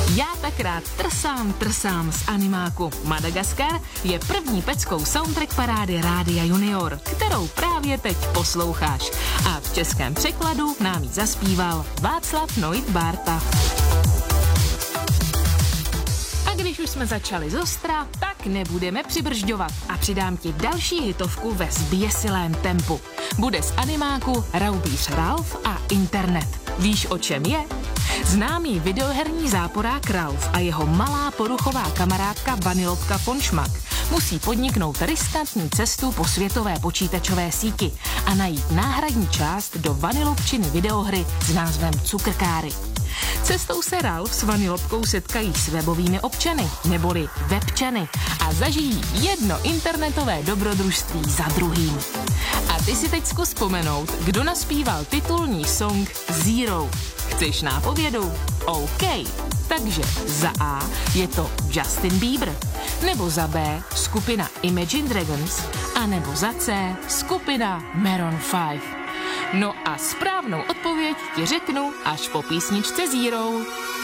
Já tak rád trsám z animáku. Madagaskar je první peckou soundtrack parády Rádia Junior, kterou právě teď posloucháš. A v českém překladu nám ji zaspíval Václav Noit Bárta. A když už jsme začali zostra, tak nebudeme přibržďovat a přidám ti další hitovku ve zběsilém tempu. Bude z animáku Raubíř Ralf a internet. Víš, o čem je? Známý videoherní záporák Ralf a jeho malá poruchová kamarádka Vanilopka von Schmack musí podniknout riskantní cestu po světové počítačové síti a najít náhradní část do Vanilopčiny videohry s názvem Cukrkáry. Cestou se Ralf s Vanilopkou setkají s webovými občany, neboli webčany, a zažijí jedno internetové dobrodružství za druhým. A ty si teď zkus vzpomenout, kdo naspíval titulní song Zero. Chceš nápovědu? OK. Takže za A je to Justin Bieber, nebo za B skupina Imagine Dragons, a nebo za C skupina Maroon 5. No a správnou odpověď ti řeknu až po písničce Zero.